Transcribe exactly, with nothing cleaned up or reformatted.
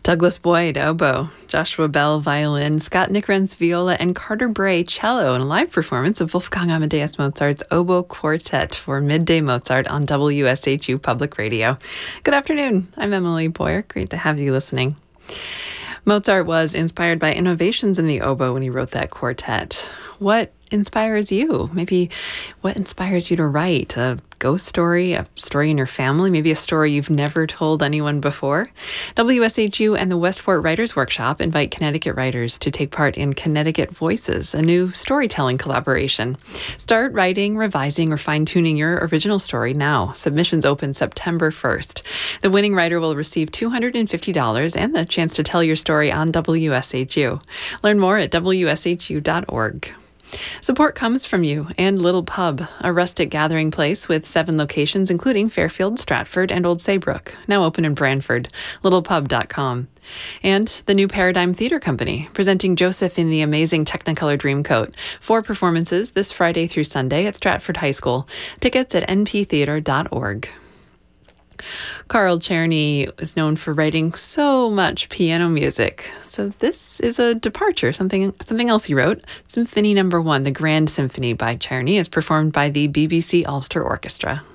Douglas Boyd, oboe, Joshua Bell, violin, Scott Nickrens, viola, and Carter Bray, cello, in a live performance of Wolfgang Amadeus Mozart's Oboe Quartet for Midday Mozart on W S H U Public Radio. Good afternoon. I'm Emily Boyer. Great to have you listening. Mozart was inspired by innovations in the oboe when he wrote that quartet. What inspires you? Maybe what inspires you to write? A ghost story, a story in your family, maybe a story you've never told anyone before? W S H U and the Westport Writers Workshop invite Connecticut writers to take part in Connecticut Voices, a new storytelling collaboration. Start writing, revising, or fine-tuning your original story now. Submissions open September first. The winning writer will receive two hundred fifty dollars and the chance to tell your story on W S H U. Learn more at W S H U dot org. Support comes from you and Little Pub, a rustic gathering place with seven locations, including Fairfield, Stratford, and Old Saybrook, now open in Branford, little pub dot com. And the New Paradigm Theater Company, presenting Joseph in the Amazing Technicolor Dreamcoat. Four performances this Friday through Sunday at Stratford High School. Tickets at n p theater dot org. Carl Czerny is known for writing so much piano music. So this is a departure, something something else he wrote. Symphony Number One, the Grand Symphony by Czerny, is performed by the B B C Ulster Orchestra.